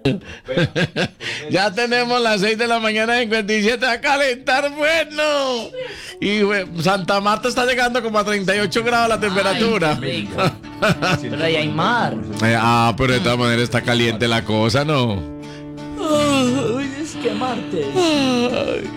Ya tenemos las 6 de la mañana, 57 a calentar, bueno. Y Santa Marta está llegando como a 38 grados la temperatura. Ay, qué rico. Pero ahí hay mar. Pero de todas maneras está caliente la cosa, ¿no? Uy, es que martes.